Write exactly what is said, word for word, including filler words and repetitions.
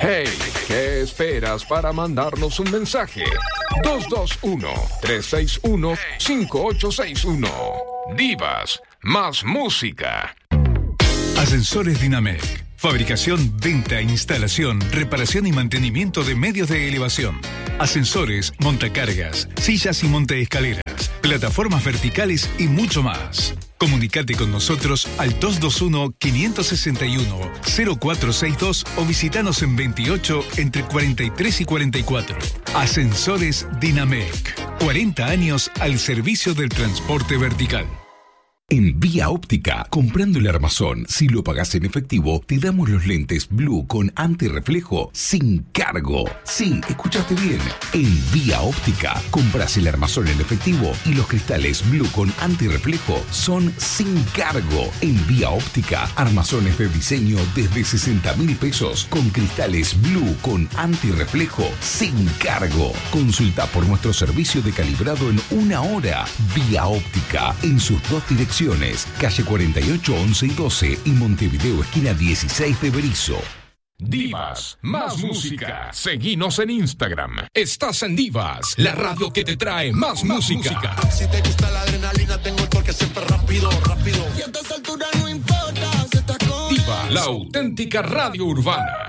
Hey, ¿qué esperas para mandarnos un mensaje? dos dos uno, tres seis uno, cinco ocho seis uno. Divas, más música. Ascensores Dinamec. Fabricación, venta, instalación, reparación y mantenimiento de medios de elevación. Ascensores, montacargas, sillas y montaescaleras, plataformas verticales y mucho más. Comunicate con nosotros al dos dos uno, cinco seis uno, cero cuatro seis dos o visitanos en veintiocho entre cuarenta y tres y cuarenta y cuatro. Ascensores Dinamec. cuarenta años al servicio del transporte vertical. En Vía Óptica, comprando el armazón, si lo pagás en efectivo, te damos los lentes Blue con antirreflejo sin cargo. Sí, escuchaste bien. En Vía Óptica, compras el armazón en efectivo y los cristales Blue con antirreflejo son sin cargo. En Vía Óptica, armazones de diseño desde sesenta mil pesos con cristales Blue con antirreflejo sin cargo. Consulta por nuestro servicio de calibrado en una hora. Vía Óptica, en sus dos direcciones. Calle cuarenta y ocho, once y doce y Montevideo, esquina dieciséis de Berizo. Divas, más música. Seguinos en Instagram. Estás en Divas, la radio que te trae más, más música. música. Si te gusta la adrenalina, tengo el toque siempre rápido, rápido. Y a esta altura no importa si estás con Diva, la auténtica radio urbana.